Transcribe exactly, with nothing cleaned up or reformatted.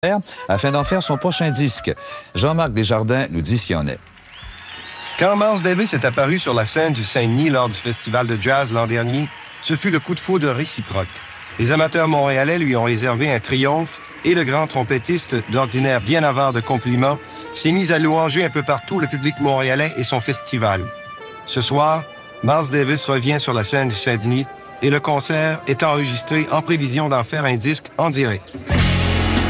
afin d'en faire son prochain disque. Jean-Marc Desjardins nous dit ce qu'il en est. Quand Miles Davis est apparu sur la scène du Saint-Denis lors du Festival de jazz l'an dernier, ce fut le coup de foudre réciproque. Les amateurs montréalais lui ont réservé un triomphe et le grand trompettiste, d'ordinaire bien avare de compliments, s'est mis à louanger un peu partout le public montréalais et son festival. Ce soir, Miles Davis revient sur la scène du Saint-Denis et le concert est enregistré en prévision d'en faire un disque en direct.